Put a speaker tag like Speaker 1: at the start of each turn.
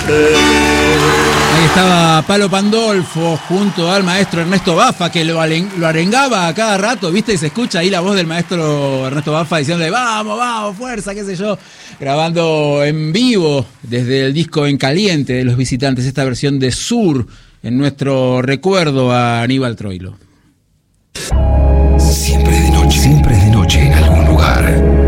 Speaker 1: Ahí estaba Palo Pandolfo junto al maestro Ernesto Baffa, que lo arengaba a cada rato, ¿viste? Y se escucha ahí la voz del maestro Ernesto Baffa diciéndole vamos, vamos, fuerza, qué sé yo, grabando en vivo desde el disco En Caliente de Los Visitantes, esta versión de Sur, en nuestro recuerdo a Aníbal Troilo.
Speaker 2: Siempre es de noche en algún lugar.